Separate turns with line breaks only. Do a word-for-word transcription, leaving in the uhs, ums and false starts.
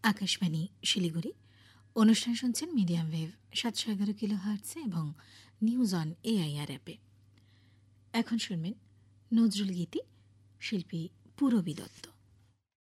আকাশবাণী শিলিগুড়ি। অনুষ্ঠান শুনছেন medium wave সাতশো এগারো কিলো হার্টসে এবং নিউজ অন এআইআর অ্যাপে। এখন শুনবেন নজরুল গীতি, শিল্পী পূরবী দত্ত।